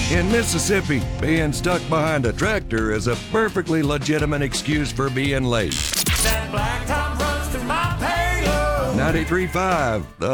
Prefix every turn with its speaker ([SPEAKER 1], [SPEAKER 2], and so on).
[SPEAKER 1] In Mississippi, being stuck behind a tractor is a perfectly legitimate excuse for being late.
[SPEAKER 2] That blacktop runs through my payload.
[SPEAKER 1] 93.5, The